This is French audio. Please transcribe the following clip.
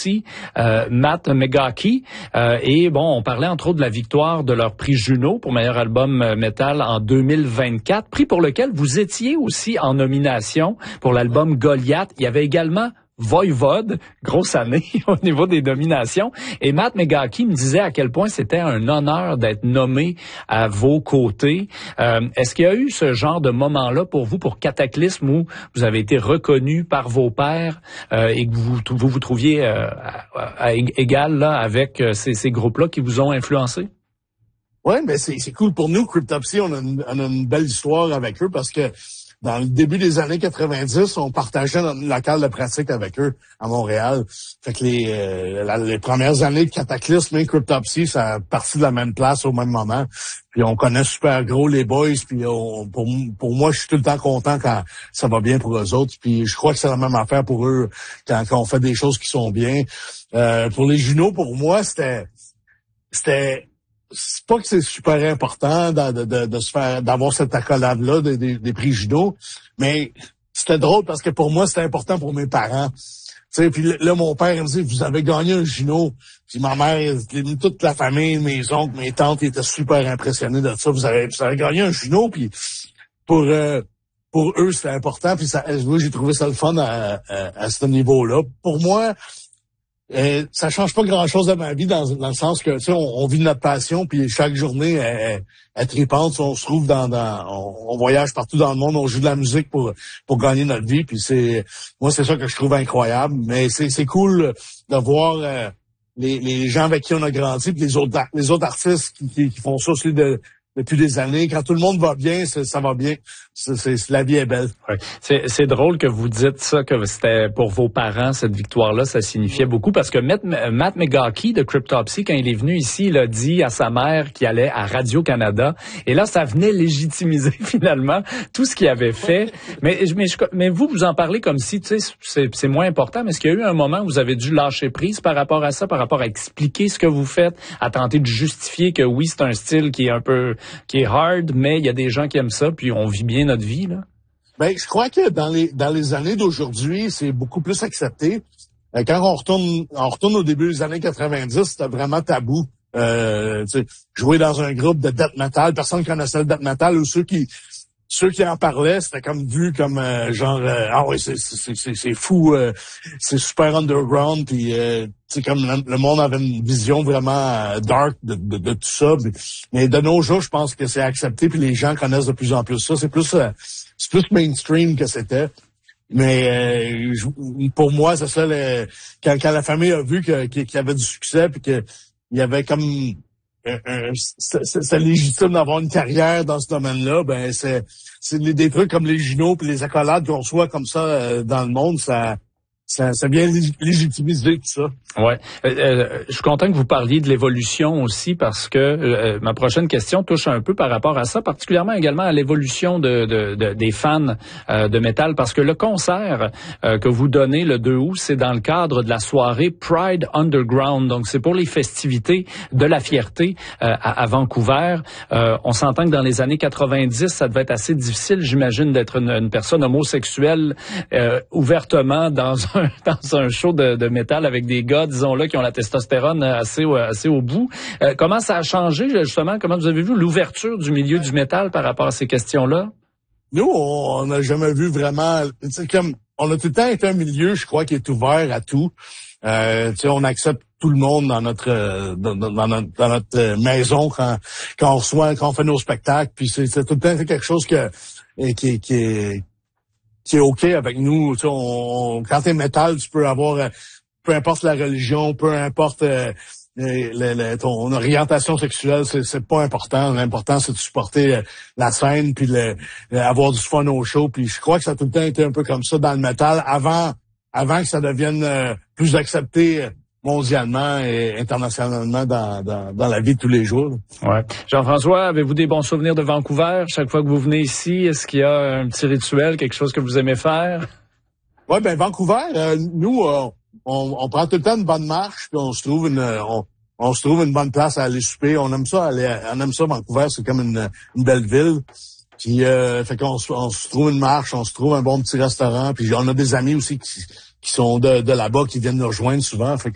aussi, Matt McGahkey. Et bon, on parlait entre autres de la victoire de leur prix Juno pour meilleur album métal en 2024, prix pour lequel vous étiez aussi en nomination pour l'album Goliath. Il y avait également Voivode, grosse année au niveau des nominations. Et Matt McGahkey me disait à quel point c'était un honneur d'être nommé à vos côtés. Est-ce qu'il y a eu ce genre de moment-là pour vous, pour Cataclysme, où vous avez été reconnu par vos pairs et que vous trouviez à égal là, avec ces groupes-là qui vous ont influencé? Ouais, mais c'est cool pour nous. Cryptopsy, on a une belle histoire avec eux parce que dans le début des années 90, on partageait notre local de pratique avec eux à Montréal. Fait que les premières années de Cataclysme et Cryptopsy, ça a parti de la même place au même moment. Puis on connaît super gros les boys. Puis pour moi, je suis tout le temps content quand ça va bien pour eux autres. Puis je crois que c'est la même affaire pour eux quand on fait des choses qui sont bien. Pour les Juno, pour moi, c'était c'est pas que c'est super important de se faire, d'avoir cette accolade-là des prix Juno, mais c'était drôle parce que pour moi, c'était important pour mes parents. Tu sais, puis là, mon père, il me dit, vous avez gagné un Juno. Puis ma mère, toute la famille, mes oncles, mes tantes, ils étaient super impressionnés de ça. Vous avez gagné un Juno, puis pour eux, c'était important. Puis moi, j'ai trouvé ça le fun à ce niveau-là. Pour moi, ça change pas grand-chose à ma vie dans le sens que, tu sais, on vit notre passion, puis chaque journée est tripante. On se trouve on voyage partout dans le monde, on joue de la musique pour gagner notre vie, puis moi c'est ça que je trouve incroyable. Mais c'est cool de voir les gens avec qui on a grandi, puis les autres artistes qui font ça aussi depuis des années. Quand tout le monde va bien, ça va bien. La vie est belle. Ouais. C'est drôle que vous dites ça, que c'était pour vos parents, cette victoire-là, ça signifiait beaucoup, parce que Matt McGahkey de Cryptopsy, quand il est venu ici, il a dit à sa mère qu'il allait à Radio-Canada. Et là, ça venait légitimiser finalement tout ce qu'il avait fait. Mais vous en parlez comme si, tu sais, c'est moins important. Mais est-ce qu'il y a eu un moment où vous avez dû lâcher prise par rapport à ça, par rapport à expliquer ce que vous faites, à tenter de justifier que oui, c'est un style qui est hard, mais il y a des gens qui aiment ça, puis on vit bien notre vie, là? Ben, je crois que dans les années d'aujourd'hui, c'est beaucoup plus accepté. Quand on retourne au début des années 90, c'était vraiment tabou. Tu sais, jouer dans un groupe de death metal, personne connaissait le death metal, ou ceux qui en parlaient, c'était comme vu comme ah ouais, c'est fou, c'est super underground, puis c'est comme le monde avait une vision vraiment dark de tout ça. Mais de nos jours, je pense que c'est accepté, puis les gens connaissent de plus en plus ça. C'est plus mainstream que c'était. Mais pour moi, c'est ça, quand la famille a vu qu'il y avait du succès, puis qu'il y avait comme c'est légitime d'avoir une carrière dans ce domaine-là, ben c'est des trucs comme les Juno puis les accolades qu'on reçoit comme ça dans le monde, ça vient légitimiser tout ça. Ouais, je suis content que vous parliez de l'évolution aussi, parce que ma prochaine question touche un peu par rapport à ça, particulièrement également à l'évolution des fans de métal, parce que le concert que vous donnez le 2 août, c'est dans le cadre de la soirée Pride Underground, donc c'est pour les festivités de la fierté à Vancouver. On s'entend que dans les années 90, ça devait être assez difficile, j'imagine, d'être une personne homosexuelle ouvertement dans un show de métal avec des gars, disons-le, qui ont la testostérone assez au bout. Comment ça a changé, justement? Comment vous avez vu l'ouverture du milieu du métal par rapport à ces questions-là? Nous, on n'a jamais vu vraiment... comme on a tout le temps été un milieu, je crois, qui est ouvert à tout. On accepte tout le monde dans notre maison quand on fait nos spectacles. Puis c'est tout le temps quelque chose qui est OK avec nous. Quand t'es métal, tu peux avoir, peu importe la religion, peu importe ton orientation sexuelle, c'est pas important. L'important, c'est de supporter la scène, puis avoir du fun au show. Puis je crois que ça a tout le temps été un peu comme ça dans le métal, avant que ça devienne plus accepté mondialement et internationalement dans la vie de tous les jours. Ouais. Jean-François, avez-vous des bons souvenirs de Vancouver? Chaque fois que vous venez ici, est-ce qu'il y a un petit rituel, quelque chose que vous aimez faire? Ouais, ben Vancouver, nous, on prend tout le temps une bonne marche, puis on se trouve une bonne place à aller souper. On aime ça Vancouver, c'est comme une belle ville. Puis fait qu'on se trouve une marche, on se trouve un bon petit restaurant, puis on a des amis aussi qui sont de là-bas, qui viennent nous rejoindre souvent. Fait